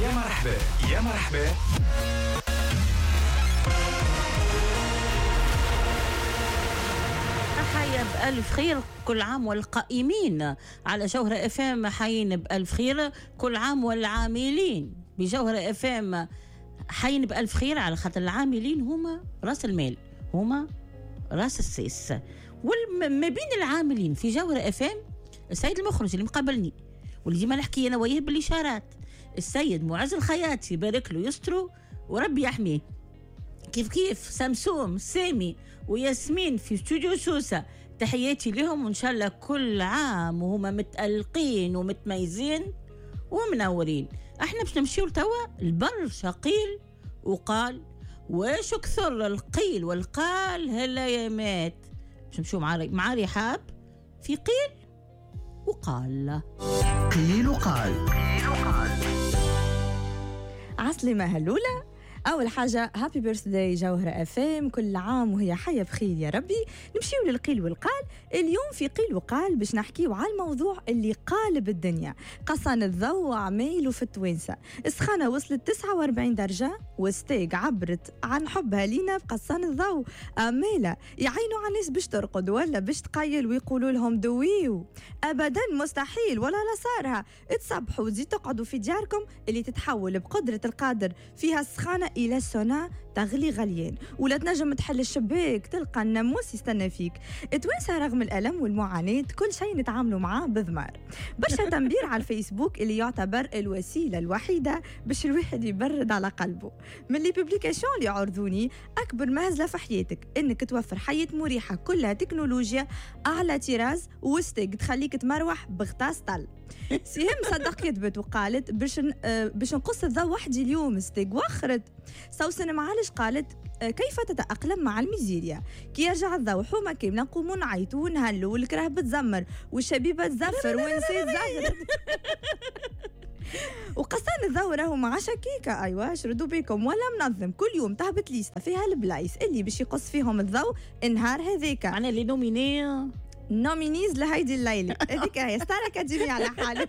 يا مرحبا يا مرحبا. حيا بألف خير، كل عام والقائمين على جوهرة اف ام حيين بألف خير، كل عام والعاملين بجوهرة اف ام حيين بألف خير، على خاطر العاملين هما راس المال، هما راس السيس. وما بين العاملين في جوهرة اف ام السيد المخرج اللي مقابلني واللي ديما نحكي انا وياه بالاشارات، السيد معز الخياطي، يبارك له يسترو وربي يحميه. كيف سمسوم سامي وياسمين في استوديو سوسة، تحياتي لهم، وإن شاء الله كل عام وهما متألقين ومتميزين ومنورين. احنا باش نمشيو توا البر شقيل وقال، واش كثر القيل والقال هلا يا مات. باش نمشيو مع رحاب في قيل وقال. قيل وقال. عسلمة هلولة. أول حاجة هابي بيرثداي جوهرة اف ام، كل عام وهي حية بخير يا ربي. نمشيو للقيل والقال. اليوم في قيل وقال باش نحكيو على الموضوع اللي قالب الدنيا، قصان الضوء وعمايله في التوانسة. السخانة وصلت 49 درجة، وستيق عبرت عن حبها لينا بقصان الضوء. أميلة يعينوا على الناس باش ترقد ولا باش تقيل ويقولوا لهم دويو، أبدا مستحيل ولا لا صارها. تصبحوا وزي تقعدوا في دياركم اللي تتحول بقدرة القادر فيها السخانة إلى سونا تغلي غليان، ولا تنجم تحل الشباك تلقى الناموس يستنى فيك. توانسة رغم الألم والمعاناة كل شيء نتعاملوا معاه بضمار. برشا تنبير على الفيسبوك اللي يعتبر الوسيلة الوحيدة باش الواحد يبرد على قلبه. من لي بوبليكاسيون اللي عرضوني، أكبر مهزلة في حياتك إنك توفر حياة مريحة كلها تكنولوجيا، أعلى تيراز وستيق تخليك تمروح بغطاس طل. سيهم صدق كتبت وقالت باش نقص الضوء وحدي اليوم ستيق وخرت. سوسن معالج قالت كيف تتأقلم مع الميزيريا؟ كي يرجع الضوء حومة كاملة نقوموا نعيطوا ونهلوا والكره بتزمر والشبيبة تزفر ونسيت زهرت. وقصان الضوء راهو مع شكيكة، أيوة شردوا بيكم، ولا منظم كل يوم تهبط ليستا فيها البلايص اللي باش يقص فيهم الضوء النهار هذيك. أنا اللي نومينيز لهيدي الليلة هذيك هي ستار أكاديمي على حالة.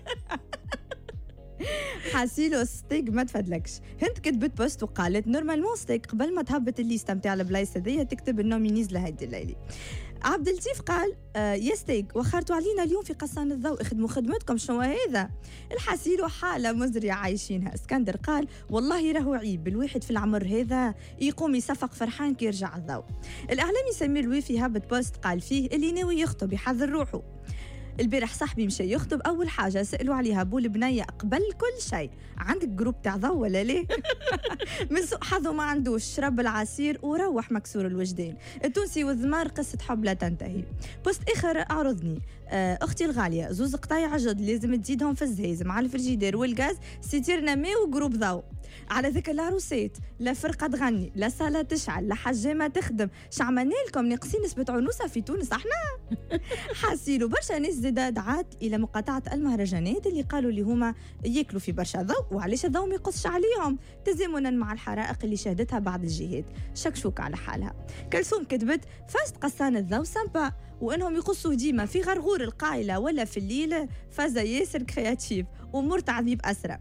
حاسيلو ستيق ما تفدلكش. هند كتبت بوست وقالت نورمالمون ستيق قبل ما تهبط الليسته نتاع البلايص هذيا تكتب النومينيز لهيدي الليله. عبد اللطيف قال يا ستيق وخرتوا علينا اليوم في قصان الضوء، اخدموا خدمتكم، شنو هذا؟ الحاسيلو حاله مزريه عايشينها. اسكندر قال والله راهو عيب الواحد في العمر هذا يقوم يصفق فرحان كي يرجع الضوء. الاعلامي سمير الويفي هابط بوست قال فيه اللي ناوي يخطب يحذر روحه. البارح صاحبي مشى يخطب، أول حاجة سألوا عليها بول بنية قبل كل شيء، عندك جروب تاع ضو ولا ليه؟ من سوء حظه ما عندوش، شرب العصير وروح مكسور الوجدان. التونسي والذمار قصة حب لا تنتهي. بوست آخر أعرضني أختي الغالية زوز قطايع جد لازم تزيدهم في الزهيز مع الفريجيدير والغاز، سيتيرنا مي وجروب ضو. على ذكر العروسات لا فرقة تغني لا صالة تشعل لا حجامة تخدم، شعملنا لكم ناقصين نسبة عنوسة في تونس احنا. حاسيلو برشا ناس زادا دعات إلى مقاطعة المهرجانات اللي قالوا اللي هما ياكلوا في برشا ضوء، وعلاش الضوء ما يقصش عليهم تزامنا مع الحرائق اللي شهدتها بعض الجهات. شكشوك على حالها. كلثوم كتبت فاست قصان الضوء سامبا، وانهم يقصوا ديما في غرغور القايله ولا في الليل فازا ياسر كرياتيف وامور تعذيب اسرع.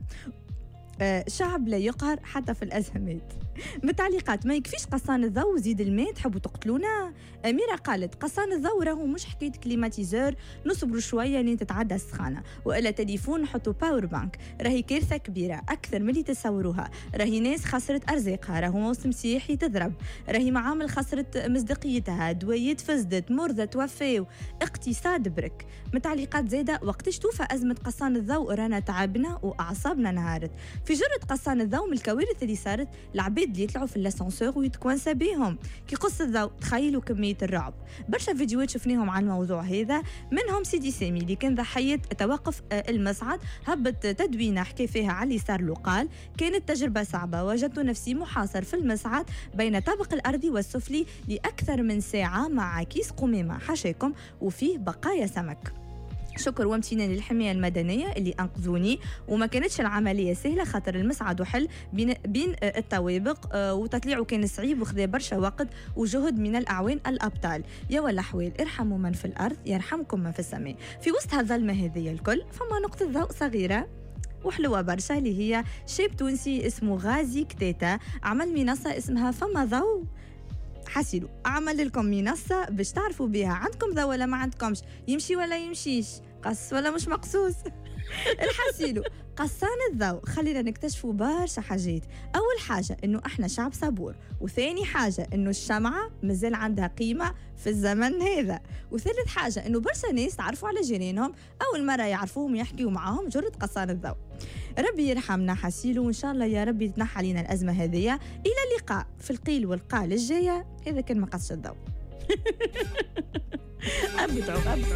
شعب لا يقهر حتى في الأزمات. بالتعليقات ما يكفيش قصان الضوء وزيد الماء تحبوا تقتلونا. أميرة قالت قصان الضوء راهو مش حكاية كليماتيزور، نصبروا شوية لين تتعدى السخانة، وإلا تليفون نحطوا باور بانك. راهي كارثة كبيرة أكثر من اللي تصوروها. راهي ناس خسرت أرزاقها، راهو موسم سياحي تضرب، راهي معامل خسرت مصداقيتها، دوايات فزدت، مرضى توفاو، اقتصاد برك. من تعليقات زايدة وقتاش توفى أزمة قصان الضوء رانا تعبنا وأعصابنا نهارت. في جرة قصان الضوء من الكوارث اللي صارت العباد اللي يطلعوا في الاسانسور ويتكوانسا بيهم كي قص الضوء. تخيلوا كمية الرعب. برشا فيديوهات شفناهم على الموضوع هذا، منهم سيدي سامي اللي كان ضحية توقف المصعد، هبط تدوينة حكى فيها على اللي صار له. قال كانت تجربة صعبة، وجدت نفسي محاصر في المصعد بين طابق الأرضي والسفلي لأكثر من ساعة مع كيس قمامة حشاكم وفيه بقايا سمك. شكر وامتنان للحماية المدنية اللي أنقذوني، وما كانتش العملية سهلة خاطر المصعد وحل بين الطوابق، وتطليعه كان صعيب وخذا برشا وقت وجهد من الأعوان الأبطال. يا والأحوال ارحموا من في الأرض يرحمكم من في السماء. في وسط هالظلمة هذه الكل فما نقطة ضوء صغيرة وحلوة برشا اللي هي شاب تونسي اسمه غازي كتيتا، عمل منصة اسمها فما ضوء. حسيلو عمل لكم منصة باش تعرفوا بها عندكم ضوء ولا ما عندكمش، يمشي ولا يمشيش، قص ولا مش مقصوص. الحسيلو قصان الضوء خلينا نكتشفوا برشا حاجات. أول حاجة إنه إحنا شعب صبور، وثاني حاجة إنه الشمعة مازال عندها قيمة في الزمن هذا، وثالث حاجة إنه برشا ناس تعرفوا على جيرانهم أول مرة يعرفوهم يحكيوا معاهم جرد قصان الضوء. ربي يرحمنا حسيلو، وإن شاء الله يا ربي تنحى علينا الأزمة هذه. إلى اللقاء في القيل والقال الجاية، إذا كان ما قصش الضوء. أبدعوا.